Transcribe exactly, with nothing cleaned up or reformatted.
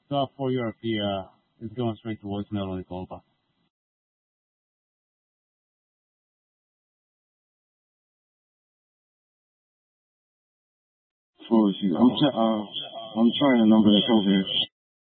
So for your fee, uh, it's going straight to voicemail when you call back. For you. I'm, t- uh, I'm trying the number that's over here.